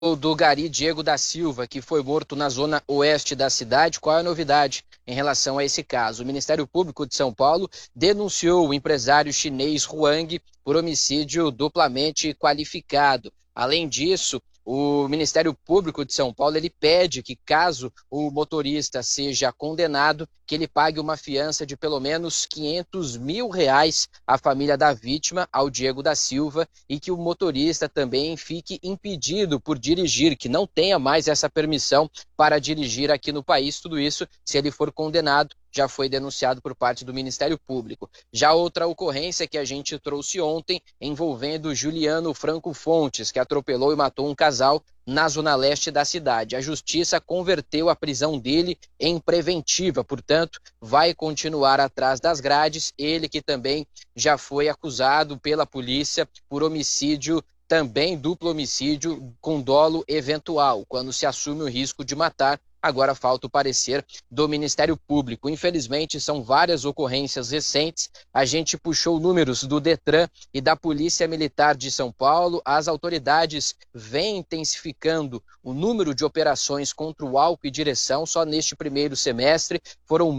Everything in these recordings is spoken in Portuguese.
do Gari Diego da Silva, que foi morto na zona oeste da cidade. Qual é a novidade em relação a esse caso? O Ministério Público de São Paulo denunciou o empresário chinês Huang por homicídio duplamente qualificado. Além disso, o Ministério Público de São Paulo ele pede que, caso o motorista seja condenado, que ele pague uma fiança de pelo menos R$500 mil à família da vítima, ao Diego da Silva, e que o motorista também fique impedido por dirigir, que não tenha mais essa permissão para dirigir aqui no país. Tudo isso, se ele for condenado, já foi denunciado por parte do Ministério Público. Já outra ocorrência que a gente trouxe ontem, envolvendo Juliano Franco Fontes, que atropelou e matou um casal na zona leste da cidade. A justiça converteu a prisão dele em preventiva, portanto, vai continuar atrás das grades. Ele que também já foi acusado pela polícia por homicídio, também duplo homicídio com dolo eventual, quando se assume o risco de matar. Agora falta o parecer do Ministério Público. Infelizmente, são várias ocorrências recentes. A gente puxou números do Detran e da Polícia Militar de São Paulo. As autoridades vêm intensificando o número de operações contra o álcool e direção. Só neste primeiro semestre foram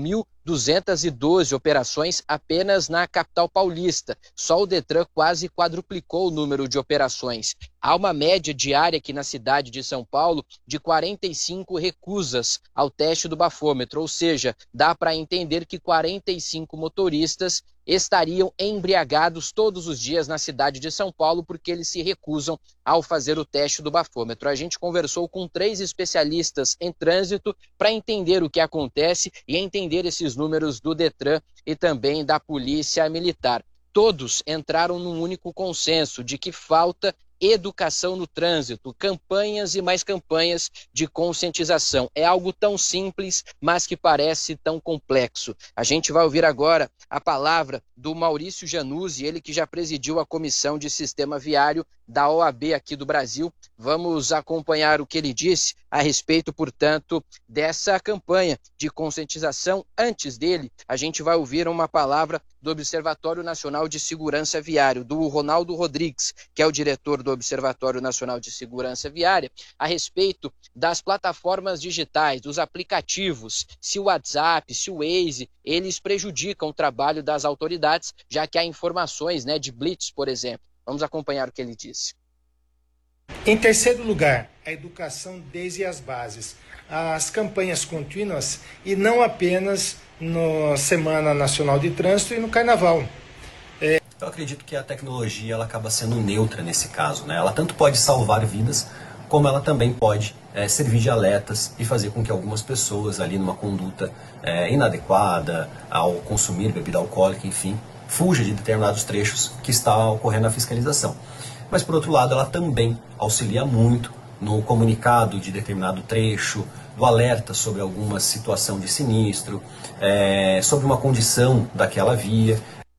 1.212 operações apenas na capital paulista. Só o Detran quase quadruplicou o número de operações. Há uma média diária aqui na cidade de São Paulo de 45 recusas ao teste do bafômetro, ou seja, dá para entender que 45 motoristas estariam embriagados todos os dias na cidade de São Paulo porque eles se recusam ao fazer o teste do bafômetro. A gente conversou com 3 especialistas em trânsito para entender o que acontece e entender esses números do Detran e também da Polícia Militar. Todos entraram num único consenso de que falta educação no trânsito, campanhas e mais campanhas de conscientização. É algo tão simples, mas que parece tão complexo. A gente vai ouvir agora a palavra do Maurício Januzzi, ele que já presidiu a Comissão de Sistema Viário da OAB aqui do Brasil. Vamos acompanhar o que ele disse a respeito, portanto, dessa campanha de conscientização. Antes dele, a gente vai ouvir uma palavra do Observatório Nacional de Segurança Viária, do Ronaldo Rodrigues, que é o diretor do Observatório Nacional de Segurança Viária, a respeito das plataformas digitais, dos aplicativos, se o WhatsApp, se o Waze, eles prejudicam o trabalho das autoridades, já que há informações, de blitz, por exemplo. Vamos acompanhar o que ele disse. Em terceiro lugar, a educação desde as bases, as campanhas contínuas e não apenas na Semana Nacional de Trânsito e no Carnaval. Eu acredito que a tecnologia ela acaba sendo neutra nesse caso, né? Ela tanto pode salvar vidas, como ela também pode servir de alertas e fazer com que algumas pessoas ali numa conduta inadequada ao consumir bebida alcoólica, enfim, fuja de determinados trechos que está ocorrendo a fiscalização. Mas por outro lado, ela também auxilia muito no comunicado de determinado trecho, do alerta sobre alguma situação de sinistro, sobre uma condição daquela via.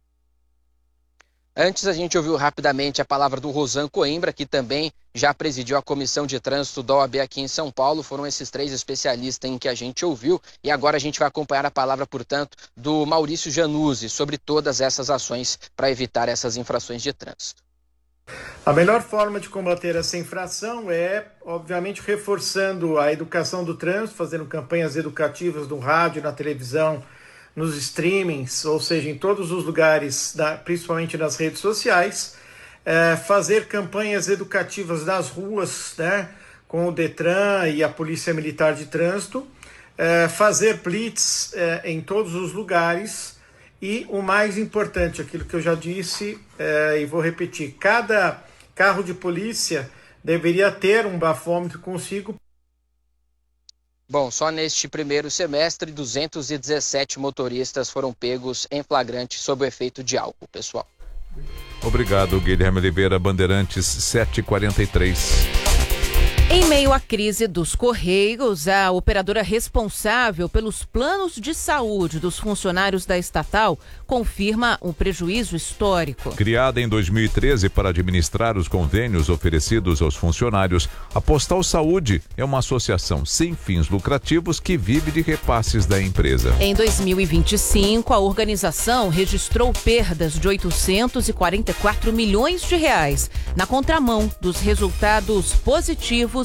Antes a gente ouviu rapidamente a palavra do Rosan Coimbra, que também já presidiu a Comissão de Trânsito da OAB aqui em São Paulo. Foram esses 3 especialistas em que a gente ouviu. E agora a gente vai acompanhar a palavra, portanto, do Maurício Januzzi sobre todas essas ações para evitar essas infrações de trânsito. A melhor forma de combater essa infração é, obviamente, reforçando a educação do trânsito, fazendo campanhas educativas no rádio, na televisão, nos streamings, ou seja, em todos os lugares, principalmente nas redes sociais, fazer campanhas educativas nas ruas, com o Detran e a Polícia Militar de Trânsito, fazer blitz em todos os lugares e, o mais importante, aquilo que eu já disse e vou repetir, cada carro de polícia deveria ter um bafômetro consigo. Bom, só neste primeiro semestre, 217 motoristas foram pegos em flagrante sob o efeito de álcool, pessoal. Obrigado, Guilherme Oliveira, Bandeirantes 743. Em meio à crise dos Correios, a operadora responsável pelos planos de saúde dos funcionários da estatal confirma um prejuízo histórico. Criada em 2013 para administrar os convênios oferecidos aos funcionários, a Postal Saúde é uma associação sem fins lucrativos que vive de repasses da empresa. Em 2025, a organização registrou perdas de 844 milhões de reais, na contramão dos resultados positivos